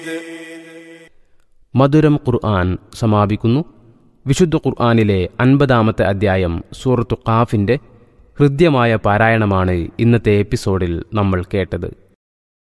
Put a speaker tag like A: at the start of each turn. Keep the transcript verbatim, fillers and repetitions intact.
A: മധുരം ഖുർആൻ സമാപിക്കുന്നു. വിശുദ്ധ ഖുർആനിലെ അൻപതാമത്തെ അധ്യായം സൂറത്തു ഖാഫിന്റെ ഹൃദ്യമായ പാരായണമാണ് ഇന്നത്തെ എപ്പിസോഡിൽ നമ്മൾ കേട്ടത്.